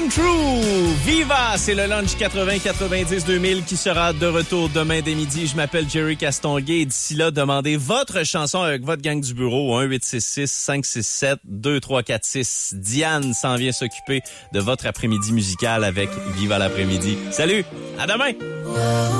Coming True! Viva! C'est le lunch 80-90-2000 qui sera de retour demain dès midi. Je m'appelle Jerry Castonguay et d'ici là, demandez votre chanson avec votre gang du bureau au 1-866-567-2346. Diane s'en vient s'occuper de votre après-midi musical avec Viva l'après-midi. Salut! À demain!